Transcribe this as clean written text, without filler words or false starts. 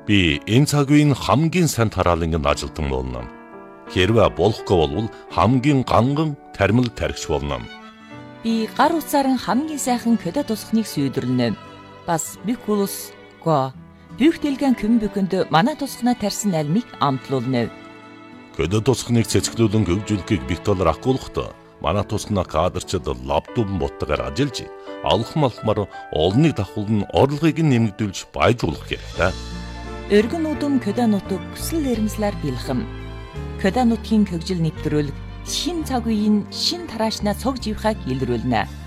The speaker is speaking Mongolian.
Би энэ цаг үеийн хамгийн сайн тараалангийн ажилтан болно. Хэрвээ болохгүй бол хамгийн ганган тармил тархич болно. Би гар утсаар хамгийн сайхан көдө тусахныг сүйдэрлэнэ. Бас бикулус го бүхтэлгэн көмбөкөнд манай тусахнаа тарьсан альмыг амтлуулна. Көдө тусахныг цэцгэлүүлэн хөгжүүлэхийг битолор ахгуулахдаа манай тусахнаа кадрчид лаптопын ботгоор ажиллаж алхам алхмаар олныг давхуулн орлогыг нэмэгдүүлж баяжуулах хэрэгтэй. Өргөн удам көдө нутаг хүсэл эрмслэр бэлхэм. Көдө нутгийн хөгжил нэвтрүүлэг шин цаг үеийн шин тараашнаа цог живхаг илрүүлнэ.